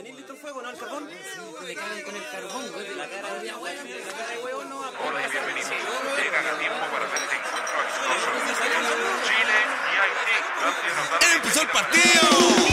¿Tenéis listo el fuego, no? ¿El carbón? Le cagan con el carbón, güey. La cara de hueón, la cara de hueón no va a... Hola y bienvenidos. Llegan a tiempo para ver este encuentro amistoso. Chile y Haití. ¡Empezó el partido!